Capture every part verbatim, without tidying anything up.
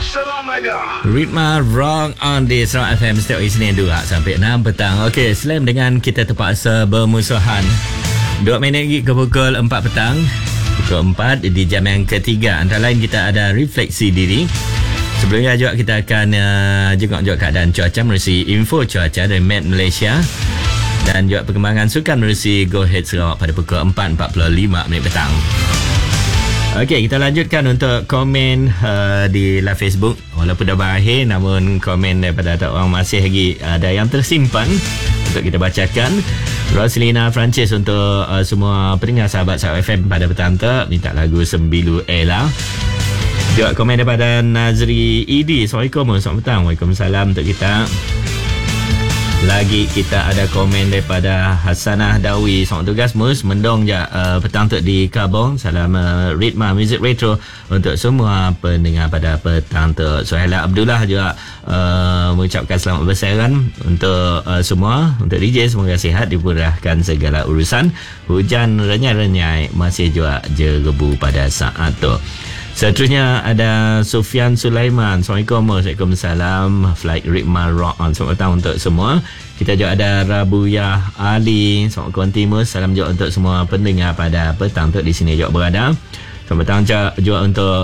Ritma Rock on di Sarawak F M setiap hari Senin dua sampai enam petang. Okey, selain dengan kita terpaksa bermusuhan dua minit lagi ke pukul empat petang. Pukul empat di jam yang ketiga. Antara lain kita ada refleksi diri. Sebelumnya juga kita akan uh, jenguk-jenguk keadaan cuaca menerusi info cuaca dari Met Malaysia. Dan juga perkembangan sukan menerusi Go Ahead Sarawak pada pukul empat empat puluh lima minit petang. Okey, kita lanjutkan untuk komen uh, di live Facebook. Walaupun dah berakhir, namun komen daripada tak orang masih lagi ada yang tersimpan untuk kita bacakan. Roslina Francis untuk uh, semua pendengar sahabat Sarawak F M pada petang tu, minta lagu Sembilu Ella. Juga komen daripada Nazri Idi. Assalamualaikum. Selamat petang. Waalaikumsalam untuk kita. Lagi kita ada komen daripada Hasanah Dawi. Selamat tugas Mus. Mendong je uh, petang tu di Kabong. Salam uh, Ritma Music Retro untuk semua pendengar pada petang tu. Suhaila Abdullah juga uh, mengucapkan selamat berseran untuk uh, semua. Untuk D J semoga sihat, dimudahkan segala urusan. Hujan renyai-renyai masih juga jerebu pada saat tu. Seterusnya ada Sufian Sulaiman. Assalamualaikum. Waalaikumsalam. Flight Ritma Rock on. Selamat datang untuk semua. Kita juga ada Rabuyah Ali. Assalamualaikum Timus. Salam juga untuk semua pendengar pada petang tu di sini juga berada. Selamat datang juga untuk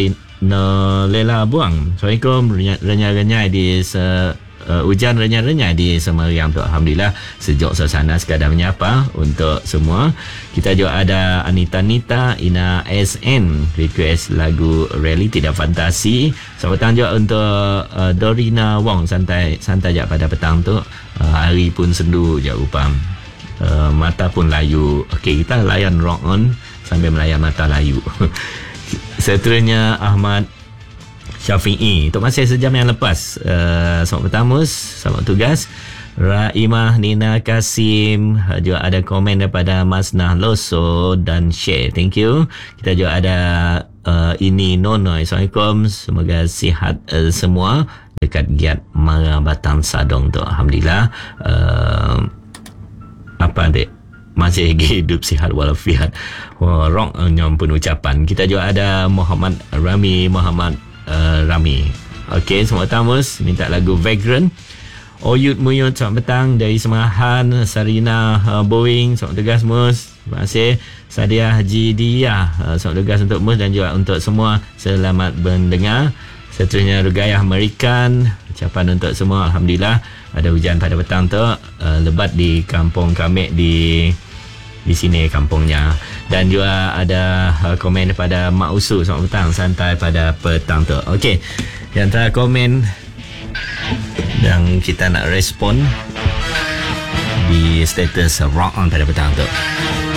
Nolela Buang. Assalamualaikum. Renyai-renyai di se Uh, hujan renyai-renyai di Semeriang tu. Alhamdulillah sejuk suasana sekadar menyapa untuk semua. Kita juga ada Anita Nita Ina S N request lagu Reality dan Fantasi. Selamat datang juga untuk uh, Dorina Wong. Santai santai je pada petang tu. uh, Hari pun sendu je rupa, uh, mata pun layu. Okey, kita layan rock on sambil melayan mata layu. Seterusnya Ahmad Syafi'i untuk masih sejam yang lepas. uh, Selamat petang Mus. Selamat tugas. Raimah Nina Kasim juga ada komen daripada Mas Nahloso dan share. Thank you. Kita juga ada uh, ini Nonoy. Assalamualaikum. Semoga sihat uh, semua dekat Giat Mara Batang Sadong tu. Alhamdulillah. uh, Apa adik? Masih lagi hidup sihat walafiat. Wah, rock nyom pun ucapan. Kita juga ada Muhammad Rami Muhammad Uh, Rami. Okey, selamat datang Mus. Minta lagu Vagrant. Oyut Muyut, selamat petang. Dari Semerahan, Sarina uh, Boeing, selamat tugas Mus. Terima kasih. Sadiah Haji Diyah, uh, selamat tugas untuk Mus dan juga untuk semua. Selamat mendengar. Seterusnya Rugayah American, ucapan untuk semua. Alhamdulillah ada hujan pada petang tu. uh, Lebat di kampung kami di di sini kampungnya. Dan juga ada uh, komen daripada Mak Usu. Selamat petang, santai pada petang tu. Okey, di antara komen yang kita nak respon di status rock on pada petang tu.